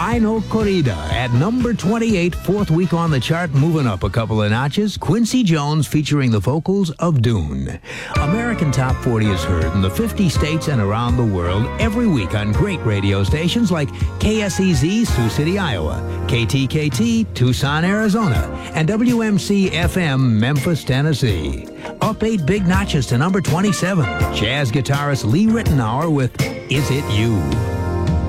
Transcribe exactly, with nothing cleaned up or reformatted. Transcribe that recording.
Final Corrida at number twenty-eight, fourth week on the chart, moving up a couple of notches. Quincy Jones featuring the vocals of Dune. American Top forty is heard in the fifty states and around the world every week on great radio stations like K S E Z, Sioux City, Iowa, K T K T, Tucson, Arizona, and W M C F M, Memphis, Tennessee. Up eight big notches to number twenty-seven. Jazz guitarist Lee Ritenour with Is It You?